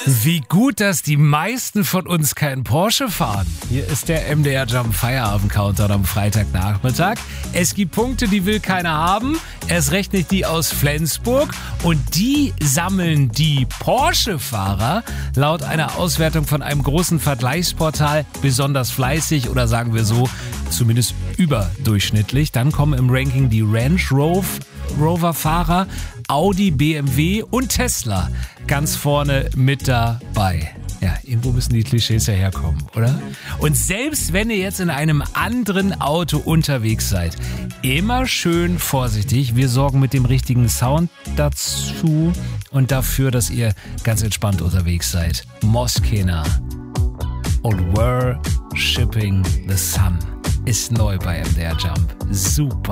Wie gut, dass die meisten von uns keinen Porsche fahren. Hier ist der MDR Jump Feierabend Countdown am Freitagnachmittag. Es gibt Punkte, die will keiner haben. Erst recht nicht die aus Flensburg. Und die sammeln die Porsche-Fahrer laut einer Auswertung von einem großen Vergleichsportal besonders fleißig oder sagen wir so, zumindest überdurchschnittlich. Dann kommen im Ranking die Range Rover-Fahrer, Audi, BMW und Tesla ganz vorne mit dabei. Ja, irgendwo müssen die Klischees ja herkommen, oder? Und selbst wenn ihr jetzt in einem anderen Auto unterwegs seid, immer schön vorsichtig. Wir sorgen mit dem richtigen Sound dazu und dafür, dass ihr ganz entspannt unterwegs seid. Moskena und Worshipping the Sun ist neu bei MDR Jump. Super.